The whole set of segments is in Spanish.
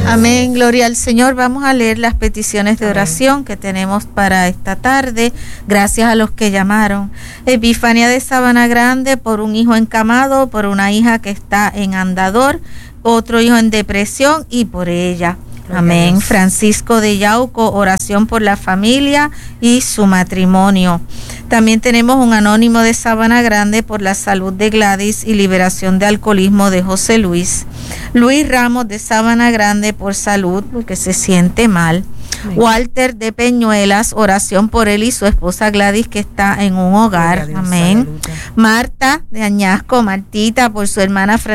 Amén, gloria al Señor. Vamos a leer las peticiones de oración que tenemos para esta tarde. Gracias a los que llamaron. Epifania de Sabana Grande, por un hijo encamado, por una hija que está en andador, otro hijo en depresión y por ella. Amén. Francisco de Yauco, oración por la familia y su matrimonio. También tenemos un anónimo de Sabana Grande por la salud de Gladys y liberación de alcoholismo de José Luis. Luis Ramos de Sabana Grande por salud, porque se siente mal. Amén. Walter de Peñuelas, oración por él y su esposa Gladys que está en un hogar. Amén. Marta de Añasco, Martita por su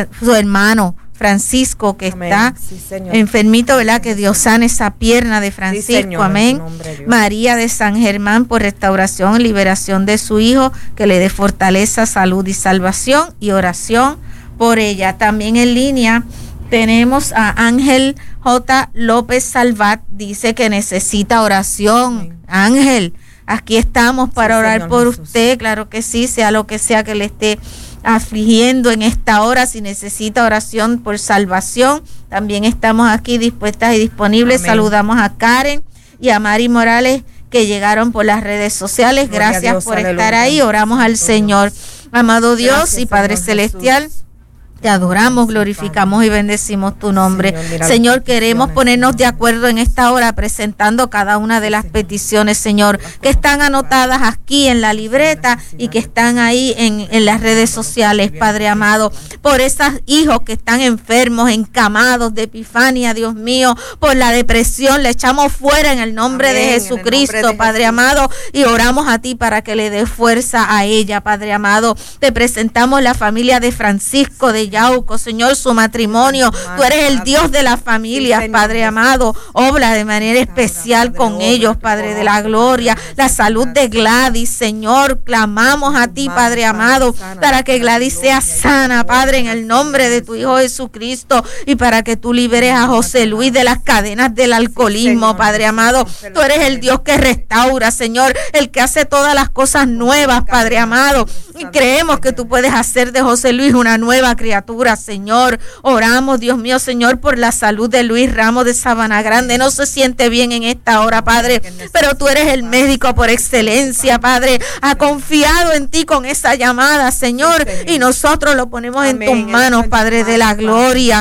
hermano Francisco que amén. Está sí, enfermito, ¿verdad? Que Dios sane esa pierna de Francisco, sí, señor, amén. María de San Germán por restauración y liberación de su hijo, que le dé fortaleza, salud y salvación, y oración por ella. También en línea tenemos a Ángel J. López Salvat, dice que necesita oración. Amén. Ángel, aquí estamos para sí, orar señor, por Jesús. Usted, claro que sí, sea lo que sea que le esté afligiendo en esta hora. Si necesita oración por salvación, también estamos aquí dispuestas y disponibles. Amén. Saludamos a Karen y a Mari Morales que llegaron por las redes sociales. Gloria gracias Dios, por aleluya. Estar ahí. Oramos al Señor. Amado Dios gracias, y Padre Señor Celestial, Jesús. Te adoramos, glorificamos y bendecimos tu nombre. Señor, queremos ponernos de acuerdo en esta hora presentando cada una de las peticiones, Señor, que están anotadas aquí en la libreta y que están ahí en las redes sociales, Padre amado, por esos hijos que están enfermos, encamados de Epifania, Dios mío, por la depresión, le echamos fuera en el nombre de Jesucristo, Padre amado, y oramos a ti para que le dé fuerza a ella, Padre amado. Te presentamos la familia de Francisco de Yauco, Señor, su matrimonio. Tú eres el Dios de las familias, Padre amado. Obra de manera especial con ellos, Padre de la gloria. La salud de Gladys, Señor, clamamos a ti, Padre amado, para que Gladys sea sana, Padre, en el nombre de tu Hijo Jesucristo, y para que tú liberes a José Luis de las cadenas del alcoholismo, Padre amado. Tú eres el Dios que restaura, Señor, el que hace todas las cosas nuevas, Padre amado, y creemos que tú puedes hacer de José Luis una nueva criatura, Señor. Oramos, Dios mío, Señor, por la salud de Luis Ramos de Sabana Grande. No se siente bien en esta hora, Padre, pero tú eres el médico por excelencia, Padre. Ha confiado en ti con esa llamada, Señor, y nosotros lo ponemos en tus manos, Padre de la gloria.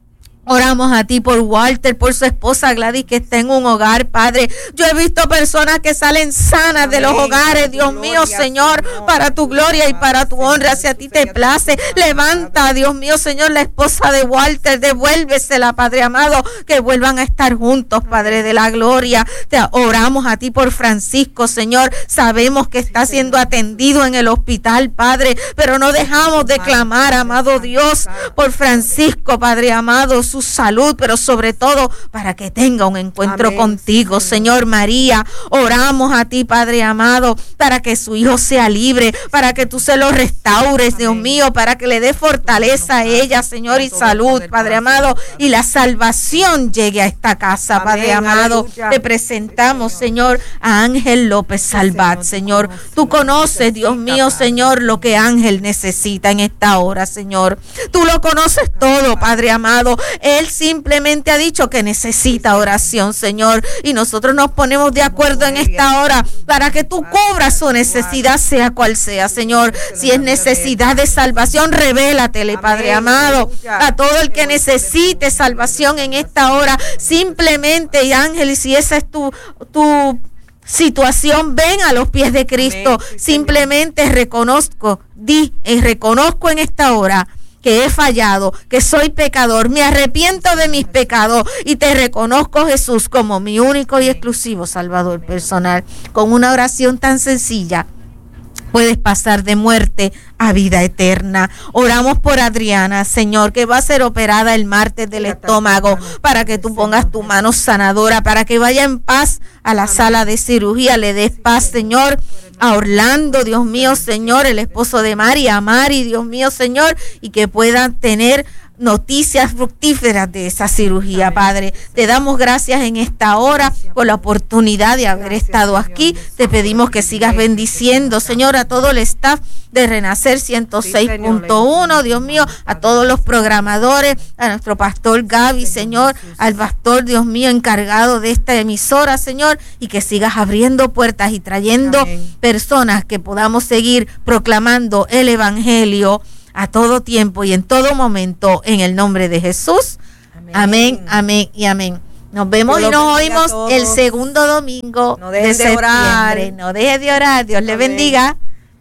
Oramos a ti por Walter, por su esposa Gladys que está en un hogar, Padre. Yo he visto personas que salen sanas de los hogares, Dios mío, Señor, para tu gloria y para tu honra, si a ti te place. Levanta, Dios mío, Señor, la esposa de Walter, devuélvesela, Padre amado, que vuelvan a estar juntos, Padre de la gloria. Te oramos a ti por Francisco, Señor. Sabemos que está siendo atendido en el hospital, Padre, pero no dejamos de clamar, amado Dios, por Francisco, Padre amado, su salud, pero sobre todo para que tenga un encuentro amén, contigo, Señor. María, oramos a ti, Padre amado, para que su hijo sea libre, para que tú se lo restaures, amén, Dios mío, para que le dé fortaleza a ella, Señor, y salud, Padre amado, y la salvación llegue a esta casa, amén, Padre amado. Aleluya. Te presentamos, Señor, a Ángel López Salvat, Señor. Tú conoces, Dios mío, Señor, lo que Ángel necesita en esta hora, Señor. Tú lo conoces todo, Padre amado. Él simplemente ha dicho que necesita oración, Señor, y nosotros nos ponemos de acuerdo en esta hora para que tú cubras su necesidad, sea cual sea, Señor. Si es necesidad de salvación, revélatele, Padre amado, a todo el que necesite salvación en esta hora. Simplemente, y Ángel, y si esa es tu situación, ven a los pies de Cristo. Simplemente reconozco en esta hora que he fallado, que soy pecador, me arrepiento de mis pecados y te reconozco, Jesús, como mi único y exclusivo Salvador personal. Con una oración tan sencilla puedes pasar de muerte a vida eterna. Oramos por Adriana, Señor, que va a ser operada el martes del estómago, para que tú pongas tu mano sanadora, para que vaya en paz a la sala de cirugía, le des paz, Señor, a Orlando, Dios mío, Señor, el esposo de Mari, a Mari, Dios mío, Señor, y que puedan tener noticias fructíferas de esa cirugía, Padre. Te damos gracias en esta hora por la oportunidad de haber estado aquí. Te pedimos que sigas bendiciendo, Señor, a todo el staff de Renacer 106.1, Dios mío, a todos los programadores, a nuestro pastor Gaby, Señor, al pastor, Dios mío, encargado de esta emisora, Señor, y que sigas abriendo puertas y trayendo personas que podamos seguir proclamando el Evangelio a todo tiempo y en todo momento, en el nombre de Jesús. Amén, amén y amén. Nos vemos y nos oímos el segundo domingo de septiembre. No dejes de orar. Dios le bendiga.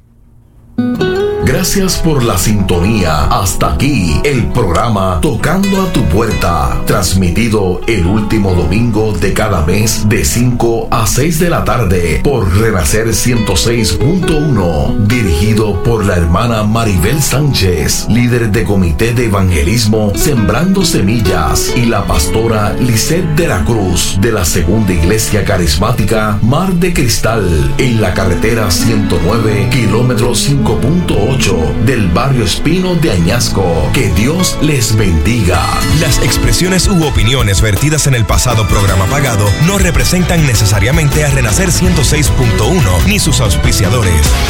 Gracias por la sintonía. Hasta aquí el programa Tocando a tu Puerta, transmitido el último domingo de cada mes de 5 a 6 de la tarde por Renacer 106.1, dirigido por la hermana Maribel Sánchez, líder de Comité de Evangelismo Sembrando Semillas, y la pastora Lisette de la Cruz, de la Segunda Iglesia Carismática Mar de Cristal, en la carretera 109, kilómetro 5.8 del barrio Espino de Añasco. Que Dios les bendiga. Las expresiones u opiniones vertidas en el pasado programa pagado no representan necesariamente a Renacer 106.1 ni sus auspiciadores.